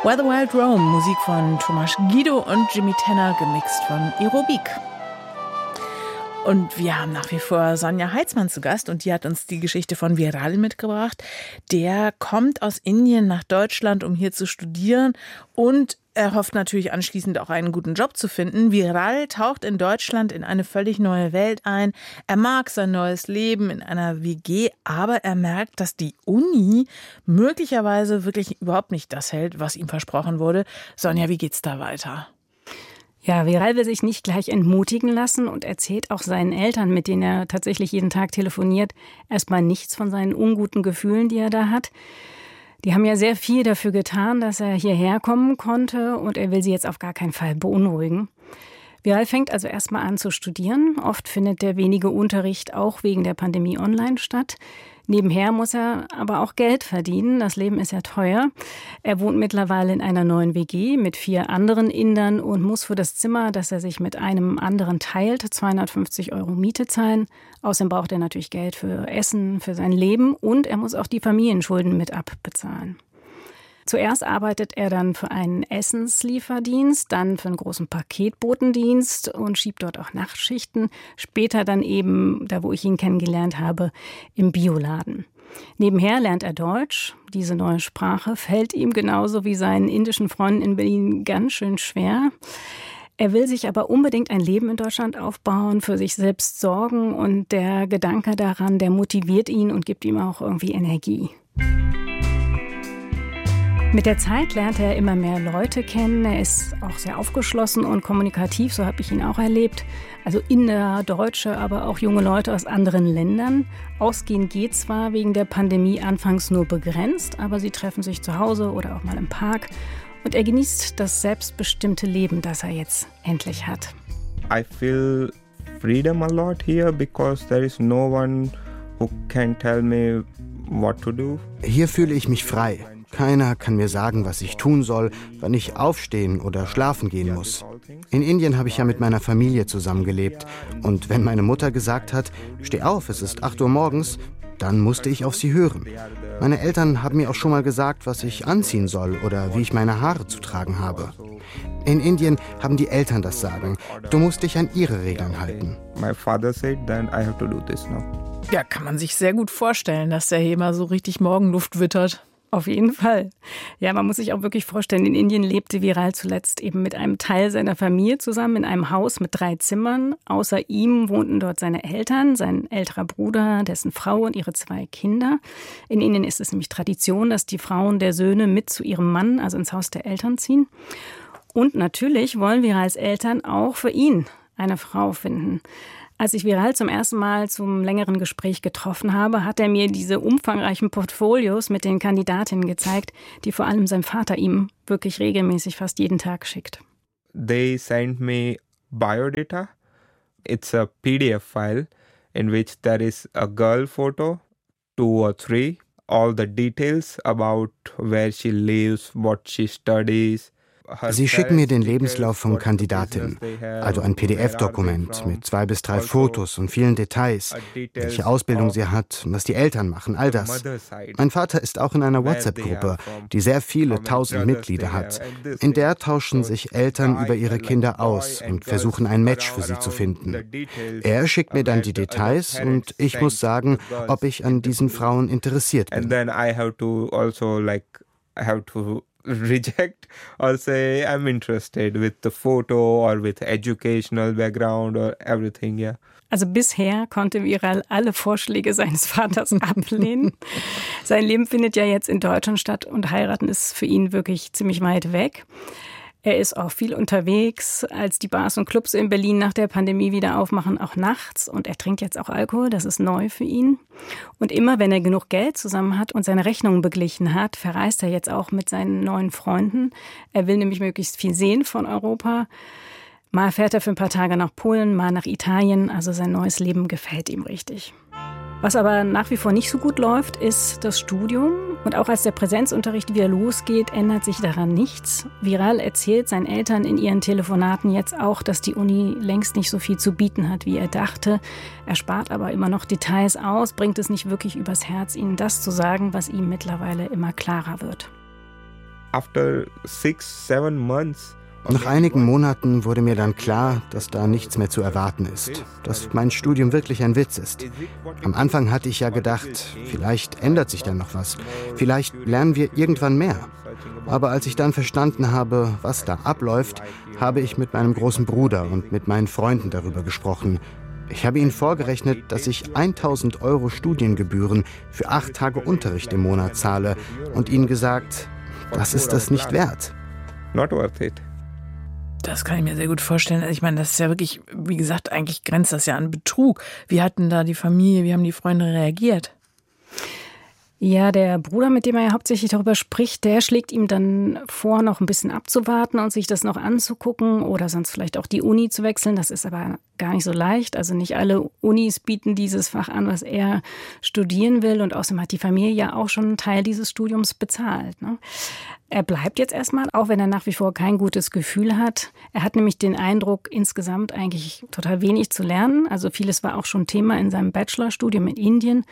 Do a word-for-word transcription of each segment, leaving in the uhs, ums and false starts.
Where the Wild Roam, Musik von Thomas Guido und Jimmy Tenner, gemixt von Aerobik. Und wir haben nach wie vor Sonja Heitzmann zu Gast und die hat uns die Geschichte von Viral mitgebracht. Der kommt aus Indien nach Deutschland, um hier zu studieren und er hofft natürlich anschließend auch einen guten Job zu finden. Viral taucht in Deutschland in eine völlig neue Welt ein. Er mag sein neues Leben in einer W G, aber er merkt, dass die Uni möglicherweise wirklich überhaupt nicht das hält, was ihm versprochen wurde. Sonja, wie geht's da weiter? Ja, Viral will sich nicht gleich entmutigen lassen und erzählt auch seinen Eltern, mit denen er tatsächlich jeden Tag telefoniert, erstmal nichts von seinen unguten Gefühlen, die er da hat. Die haben ja sehr viel dafür getan, dass er hierher kommen konnte und er will sie jetzt auf gar keinen Fall beunruhigen. Viral fängt also erstmal an zu studieren. Oft findet der wenige Unterricht auch wegen der Pandemie online statt. Nebenher muss er aber auch Geld verdienen. Das Leben ist ja teuer. Er wohnt mittlerweile in einer neuen W G mit vier anderen Indern und muss für das Zimmer, das er sich mit einem anderen teilt, zweihundertfünfzig Euro Miete zahlen. Außerdem braucht er natürlich Geld für Essen, für sein Leben und er muss auch die Familienschulden mit abbezahlen. Zuerst arbeitet er dann für einen Essenslieferdienst, dann für einen großen Paketbotendienst und schiebt dort auch Nachtschichten. Später dann eben, da wo ich ihn kennengelernt habe, im Bioladen. Nebenher lernt er Deutsch. Diese neue Sprache fällt ihm genauso wie seinen indischen Freunden in Berlin ganz schön schwer. Er will sich aber unbedingt ein Leben in Deutschland aufbauen, für sich selbst sorgen und der Gedanke daran, der motiviert ihn und gibt ihm auch irgendwie Energie. Mit der Zeit lernt er immer mehr Leute kennen. Er ist auch sehr aufgeschlossen und kommunikativ, so habe ich ihn auch erlebt. Also Inder, Deutsche, aber auch junge Leute aus anderen Ländern. Ausgehen geht zwar wegen der Pandemie anfangs nur begrenzt, aber sie treffen sich zu Hause oder auch mal im Park. Und er genießt das selbstbestimmte Leben, das er jetzt endlich hat. I feel freedom a lot here because there is no one who can tell me what to do. Hier fühle ich mich frei. Keiner kann mir sagen, was ich tun soll, wann ich aufstehen oder schlafen gehen muss. In Indien habe ich ja mit meiner Familie zusammengelebt. Und wenn meine Mutter gesagt hat, steh auf, es ist acht Uhr morgens, dann musste ich auf sie hören. Meine Eltern haben mir auch schon mal gesagt, was ich anziehen soll oder wie ich meine Haare zu tragen habe. In Indien haben die Eltern das Sagen. Du musst dich an ihre Regeln halten. My father said, then I have to do this now. Ja, kann man sich sehr gut vorstellen, dass der hier mal so richtig Morgenluft wittert. Auf jeden Fall. Ja, man muss sich auch wirklich vorstellen, in Indien lebte Viral zuletzt eben mit einem Teil seiner Familie zusammen in einem Haus mit drei Zimmern. Außer ihm wohnten dort seine Eltern, sein älterer Bruder, dessen Frau und ihre zwei Kinder. In Indien ist es nämlich Tradition, dass die Frauen der Söhne mit zu ihrem Mann, also ins Haus der Eltern ziehen. Und natürlich wollen Virals Eltern auch für ihn eine Frau finden. Als ich Viral zum ersten Mal zum längeren Gespräch getroffen habe, hat er mir diese umfangreichen Portfolios mit den Kandidatinnen gezeigt, die vor allem sein Vater ihm wirklich regelmäßig fast jeden Tag schickt. They sent me biodata. It's a P D F file in which there is a girl photo, two or three, all the details about where she lives, what she studies. Sie schicken mir den Lebenslauf von Kandidatinnen, also ein P D F-Dokument mit zwei bis drei Fotos und vielen Details, welche Ausbildung sie hat, was die Eltern machen, all das. Mein Vater ist auch in einer WhatsApp-Gruppe, die sehr viele tausend Mitglieder hat. In der tauschen sich Eltern über ihre Kinder aus und versuchen ein Match für sie zu finden. Er schickt mir dann die Details und ich muss sagen, ob ich an diesen Frauen interessiert bin. Reject or say I'm interested with the photo or with educational background or everything, yeah. Also bisher konnte Viral alle Vorschläge seines Vaters ablehnen. Sein Leben findet ja jetzt in Deutschland statt und heiraten ist für ihn wirklich ziemlich weit weg. Er ist auch viel unterwegs, als die Bars und Clubs in Berlin nach der Pandemie wieder aufmachen, auch nachts. Und er trinkt jetzt auch Alkohol, das ist neu für ihn. Und immer, wenn er genug Geld zusammen hat und seine Rechnungen beglichen hat, verreist er jetzt auch mit seinen neuen Freunden. Er will nämlich möglichst viel sehen von Europa. Mal fährt er für ein paar Tage nach Polen, mal nach Italien. Also sein neues Leben gefällt ihm richtig. Was aber nach wie vor nicht so gut läuft, ist das Studium. Und auch als der Präsenzunterricht wieder losgeht, ändert sich daran nichts. Viral erzählt seinen Eltern in ihren Telefonaten jetzt auch, dass die Uni längst nicht so viel zu bieten hat, wie er dachte. Er spart aber immer noch Details aus, bringt es nicht wirklich übers Herz, ihnen das zu sagen, was ihm mittlerweile immer klarer wird. After six, seven months, Nach einigen Monaten wurde mir dann klar, dass da nichts mehr zu erwarten ist, dass mein Studium wirklich ein Witz ist. Am Anfang hatte ich ja gedacht, vielleicht ändert sich dann noch was, vielleicht lernen wir irgendwann mehr. Aber als ich dann verstanden habe, was da abläuft, habe ich mit meinem großen Bruder und mit meinen Freunden darüber gesprochen. Ich habe ihnen vorgerechnet, dass ich tausend Euro Studiengebühren für acht Tage Unterricht im Monat zahle und ihnen gesagt, das ist das nicht wert. Not worth it. Das kann ich mir sehr gut vorstellen. Also ich meine, das ist ja wirklich, wie gesagt, eigentlich grenzt das ja an Betrug. Wie hat denn da die Familie, wie haben die Freunde reagiert? Ja, der Bruder, mit dem er ja hauptsächlich darüber spricht, der schlägt ihm dann vor, noch ein bisschen abzuwarten und sich das noch anzugucken oder sonst vielleicht auch die Uni zu wechseln. Das ist aber gar nicht so leicht. Also nicht alle Unis bieten dieses Fach an, was er studieren will. Und außerdem hat die Familie ja auch schon einen Teil dieses Studiums bezahlt, ne? Er bleibt jetzt erstmal, auch wenn er nach wie vor kein gutes Gefühl hat. Er hat nämlich den Eindruck, insgesamt eigentlich total wenig zu lernen. Also vieles war auch schon Thema in seinem Bachelorstudium in Indien.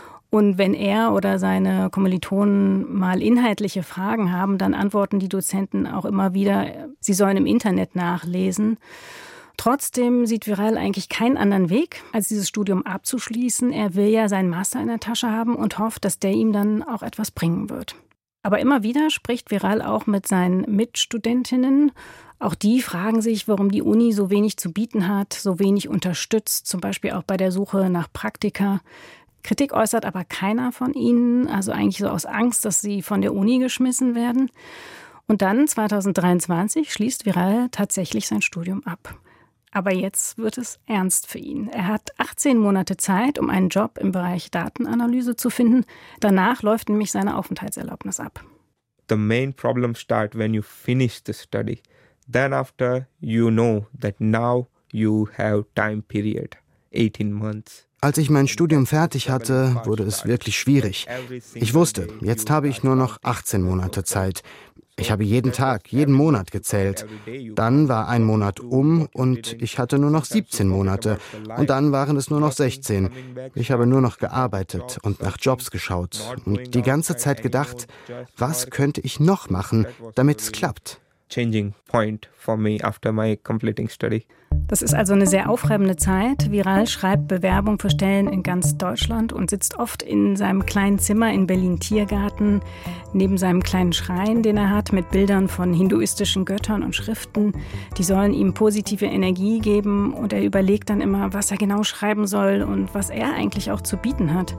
Und wenn er oder seine Kommilitonen mal inhaltliche Fragen haben, dann antworten die Dozenten auch immer wieder, sie sollen im Internet nachlesen. Trotzdem sieht Viral eigentlich keinen anderen Weg, als dieses Studium abzuschließen. Er will ja seinen Master in der Tasche haben und hofft, dass der ihm dann auch etwas bringen wird. Aber immer wieder spricht Viral auch mit seinen Mitstudentinnen. Auch die fragen sich, warum die Uni so wenig zu bieten hat, so wenig unterstützt, zum Beispiel auch bei der Suche nach Praktika. Kritik äußert aber keiner von ihnen, also eigentlich so aus Angst, dass sie von der Uni geschmissen werden. Und dann, zweitausenddreiundzwanzig, schließt Viral tatsächlich sein Studium ab. Aber jetzt wird es ernst für ihn. Er hat achtzehn Monate Zeit, um einen Job im Bereich Datenanalyse zu finden. Danach läuft nämlich seine Aufenthaltserlaubnis ab. The main problem start when you finish the study. Then after you know that now you have time period, eighteen months. Als ich mein Studium fertig hatte, wurde es wirklich schwierig. Ich wusste, jetzt habe ich nur noch achtzehn Monate Zeit. Ich habe jeden Tag, jeden Monat gezählt. Dann war ein Monat um und ich hatte nur noch siebzehn Monate. Und dann waren es nur noch sechzehn. Ich habe nur noch gearbeitet und nach Jobs geschaut und die ganze Zeit gedacht, was könnte ich noch machen, damit es klappt? Changing point for me after my completing study. Das ist also eine sehr aufreibende Zeit. Viral schreibt Bewerbung für Stellen in ganz Deutschland und sitzt oft in seinem kleinen Zimmer in Berlin-Tiergarten, neben seinem kleinen Schrein, den er hat, mit Bildern von hinduistischen Göttern und Schriften. Die sollen ihm positive Energie geben und er überlegt dann immer, was er genau schreiben soll und was er eigentlich auch zu bieten hat.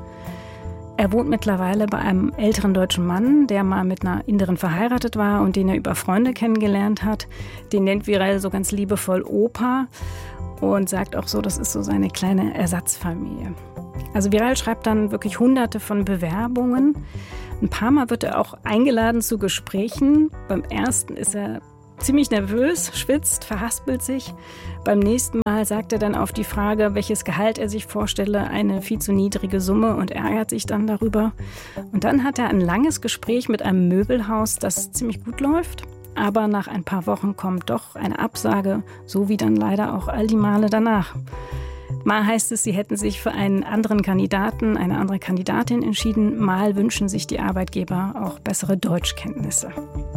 Er wohnt mittlerweile bei einem älteren deutschen Mann, der mal mit einer Inderin verheiratet war und den er über Freunde kennengelernt hat. Den nennt Viral so ganz liebevoll Opa und sagt auch so, das ist so seine kleine Ersatzfamilie. Also Viral schreibt dann wirklich hunderte von Bewerbungen. Ein paar Mal wird er auch eingeladen zu Gesprächen. Beim ersten ist er ziemlich nervös, schwitzt, verhaspelt sich. Beim nächsten Mal sagt er dann auf die Frage, welches Gehalt er sich vorstelle, eine viel zu niedrige Summe und ärgert sich dann darüber. Und dann hat er ein langes Gespräch mit einem Möbelhaus, das ziemlich gut läuft. Aber nach ein paar Wochen kommt doch eine Absage, so wie dann leider auch all die Male danach. Mal heißt es, sie hätten sich für einen anderen Kandidaten, eine andere Kandidatin entschieden. Mal wünschen sich die Arbeitgeber auch bessere Deutschkenntnisse.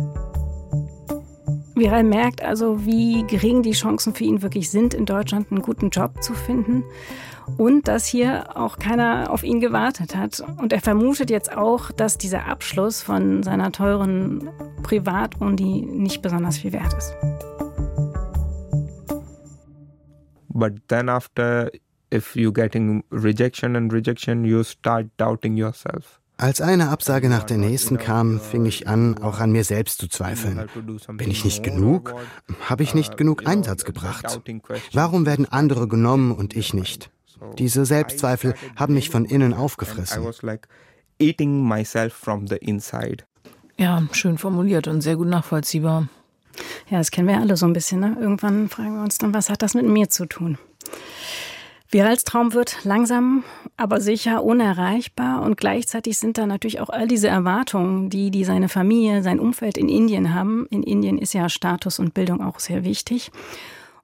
Viral merkt also, wie gering die Chancen für ihn wirklich sind, in Deutschland einen guten Job zu finden und dass hier auch keiner auf ihn gewartet hat. Und er vermutet jetzt auch, dass dieser Abschluss von seiner teuren Privatuni nicht besonders viel wert ist. But then after, if you getting rejection and rejection, you start doubting yourself. Als eine Absage nach der nächsten kam, fing ich an, auch an mir selbst zu zweifeln. Bin ich nicht genug? Habe ich nicht genug Einsatz gebracht? Warum werden andere genommen und ich nicht? Diese Selbstzweifel haben mich von innen aufgefressen. Ja, schön formuliert und sehr gut nachvollziehbar. Ja, das kennen wir alle so ein bisschen, ne? Irgendwann fragen wir uns dann, was hat das mit mir zu tun? Virals Traum wird langsam, aber sicher unerreichbar und gleichzeitig sind da natürlich auch all diese Erwartungen, die, die seine Familie, sein Umfeld in Indien haben. In Indien ist ja Status und Bildung auch sehr wichtig.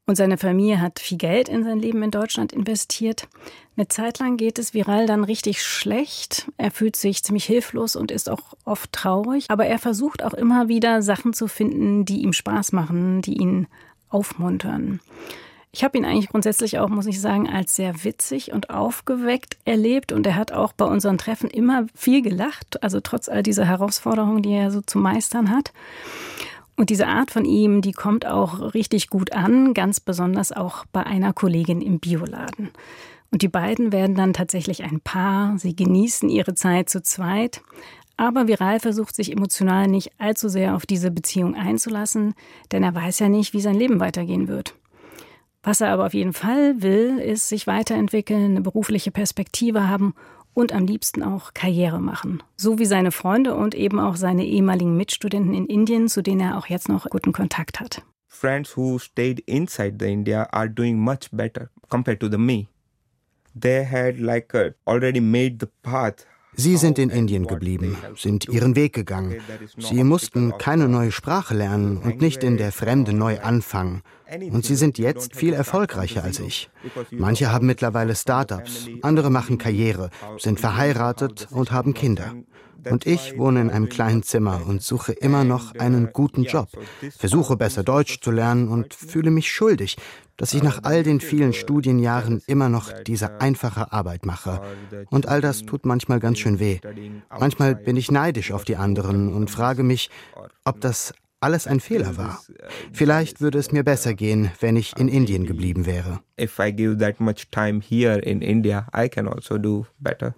Und seine Familie hat viel Geld in sein Leben in Deutschland investiert. Eine Zeit lang geht es Viral dann richtig schlecht. Er fühlt sich ziemlich hilflos und ist auch oft traurig. Aber er versucht auch immer wieder Sachen zu finden, die ihm Spaß machen, die ihn aufmuntern. Ich habe ihn eigentlich grundsätzlich auch, muss ich sagen, als sehr witzig und aufgeweckt erlebt. Und er hat auch bei unseren Treffen immer viel gelacht. Also trotz all dieser Herausforderungen, die er so zu meistern hat. Und diese Art von ihm, die kommt auch richtig gut an, ganz besonders auch bei einer Kollegin im Bioladen. Und die beiden werden dann tatsächlich ein Paar. Sie genießen ihre Zeit zu zweit. Aber Viral versucht sich emotional nicht allzu sehr auf diese Beziehung einzulassen, denn er weiß ja nicht, wie sein Leben weitergehen wird. Was er aber auf jeden Fall will, ist sich weiterentwickeln, eine berufliche Perspektive haben und am liebsten auch Karriere machen. So wie seine Freunde und eben auch seine ehemaligen Mitstudenten in Indien, zu denen er auch jetzt noch guten Kontakt hat. Friends who stayed inside the India are doing much better compared to the me. They had like uh, already made the path. Sie sind in Indien geblieben, sind ihren Weg gegangen. Sie mussten keine neue Sprache lernen und nicht in der Fremde neu anfangen. Und sie sind jetzt viel erfolgreicher als ich. Manche haben mittlerweile Start-ups, andere machen Karriere, sind verheiratet und haben Kinder. Und ich wohne in einem kleinen Zimmer und suche immer noch einen guten Job, versuche besser Deutsch zu lernen und fühle mich schuldig, dass ich nach all den vielen Studienjahren immer noch diese einfache Arbeit mache. Und all das tut manchmal ganz schön weh. Manchmal bin ich neidisch auf die anderen und frage mich, ob das alles ein Fehler war. Vielleicht würde es mir besser gehen, wenn ich in Indien geblieben wäre. If I give that much time here in India, I can also do better.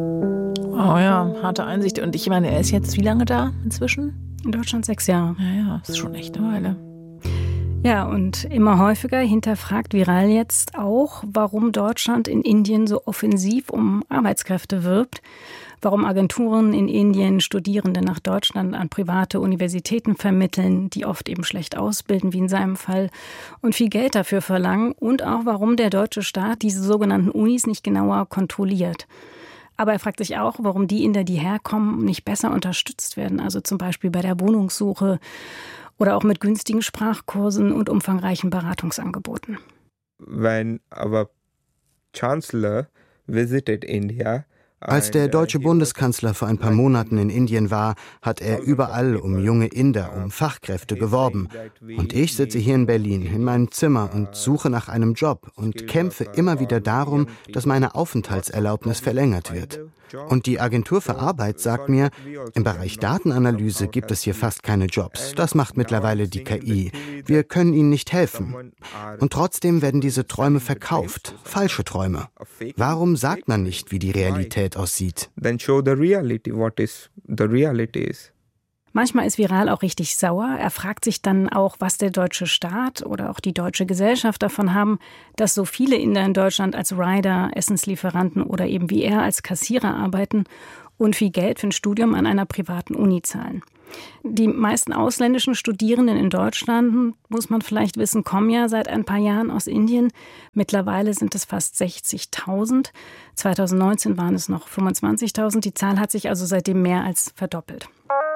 Oh ja, harte Einsicht. Und ich meine, er ist jetzt wie lange da inzwischen? In Deutschland sechs Jahre. Ja, ja, ist schon echt eine Weile. Ja, und immer häufiger hinterfragt Viral jetzt auch, warum Deutschland in Indien so offensiv um Arbeitskräfte wirbt, warum Agenturen in Indien Studierende nach Deutschland an private Universitäten vermitteln, die oft eben schlecht ausbilden, wie in seinem Fall, und viel Geld dafür verlangen, und auch warum der deutsche Staat diese sogenannten Unis nicht genauer kontrolliert. Aber er fragt sich auch, warum die Inder, die herkommen, nicht besser unterstützt werden, also zum Beispiel bei der Wohnungssuche oder auch mit günstigen Sprachkursen und umfangreichen Beratungsangeboten. When our chancellor visited India, als der deutsche Bundeskanzler vor ein paar Monaten in Indien war, hat er überall um junge Inder, um Fachkräfte geworben. Und ich sitze hier in Berlin in meinem Zimmer und suche nach einem Job und kämpfe immer wieder darum, dass meine Aufenthaltserlaubnis verlängert wird. Und die Agentur für Arbeit sagt mir, im Bereich Datenanalyse gibt es hier fast keine Jobs. Das macht mittlerweile die K I. Wir können ihnen nicht helfen. Und trotzdem werden diese Träume verkauft. Falsche Träume. Warum sagt man nicht, wie die Realität aussieht? Then show the reality, what is the reality is. Manchmal ist Viral auch richtig sauer. Er fragt sich dann auch, was der deutsche Staat oder auch die deutsche Gesellschaft davon haben, dass so viele Inder in Deutschland als Rider, Essenslieferanten oder eben wie er als Kassierer arbeiten und viel Geld für ein Studium an einer privaten Uni zahlen. Die meisten ausländischen Studierenden in Deutschland, muss man vielleicht wissen, kommen ja seit ein paar Jahren aus Indien. Mittlerweile sind es fast sechzigtausend. zweitausendneunzehn waren es noch fünfundzwanzigtausend. Die Zahl hat sich also seitdem mehr als verdoppelt.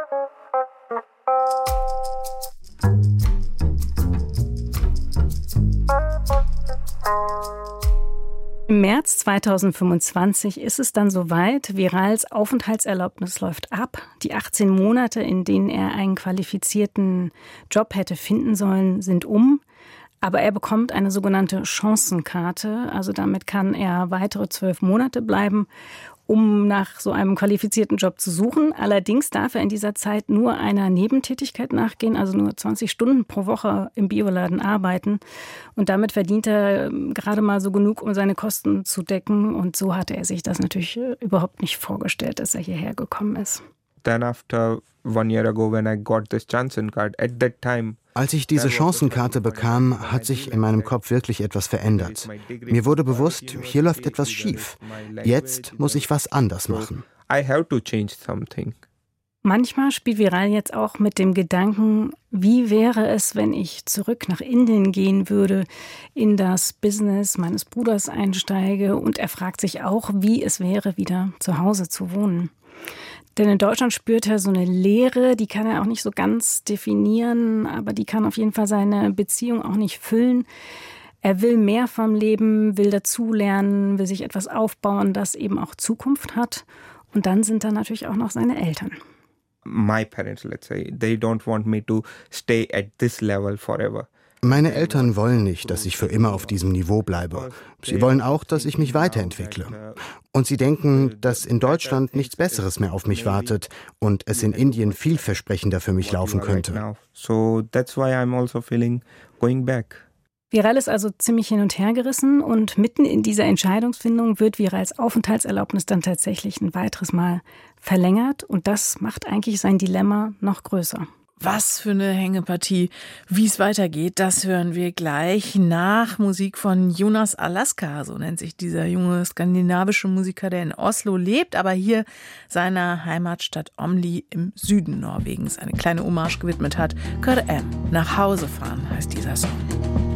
Im März zweitausendfünfundzwanzig ist es dann soweit. Virals Aufenthaltserlaubnis läuft ab. Die achtzehn Monate, in denen er einen qualifizierten Job hätte finden sollen, sind um. Aber er bekommt eine sogenannte Chancenkarte. Also damit kann er weitere zwölf Monate bleiben, um nach so einem qualifizierten Job zu suchen. Allerdings darf er in dieser Zeit nur einer Nebentätigkeit nachgehen, also nur zwanzig Stunden pro Woche im Bioladen arbeiten. Und damit verdient er gerade mal so genug, um seine Kosten zu decken. Und so hatte er sich das natürlich überhaupt nicht vorgestellt, dass er hierher gekommen ist. Then after one year ago when I got this Chanson card, at that time Als ich diese Chancenkarte bekam, hat sich in meinem Kopf wirklich etwas verändert. Mir wurde bewusst, hier läuft etwas schief. Jetzt muss ich was anders machen. I have to change something. Manchmal spielt Viral jetzt auch mit dem Gedanken, wie wäre es, wenn ich zurück nach Indien gehen würde, in das Business meines Bruders einsteige, und er fragt sich auch, wie es wäre, wieder zu Hause zu wohnen. Denn in Deutschland spürt er so eine Leere, die kann er auch nicht so ganz definieren, aber die kann auf jeden Fall seine Beziehung auch nicht füllen. Er will mehr vom Leben, will dazulernen, will sich etwas aufbauen, das eben auch Zukunft hat. Und dann sind da natürlich auch noch seine Eltern. My parents, let's say, they don't want me to stay at this level forever. Meine Eltern wollen nicht, dass ich für immer auf diesem Niveau bleibe. Sie wollen auch, dass ich mich weiterentwickle. Und sie denken, dass in Deutschland nichts Besseres mehr auf mich wartet und es in Indien vielversprechender für mich laufen könnte. So that's why I'm also feeling going back. Viral ist also ziemlich hin und her gerissen und mitten in dieser Entscheidungsfindung wird Virals Aufenthaltserlaubnis dann tatsächlich ein weiteres Mal verlängert und das macht eigentlich sein Dilemma noch größer. Was für eine Hängepartie. Wie es weitergeht, das hören wir gleich nach Musik von Jonas Alaska. So nennt sich dieser junge skandinavische Musiker, der in Oslo lebt, aber hier seiner Heimatstadt Åmli im Süden Norwegens eine kleine Hommage gewidmet hat. Kør hjem, nach Hause fahren heißt dieser Song.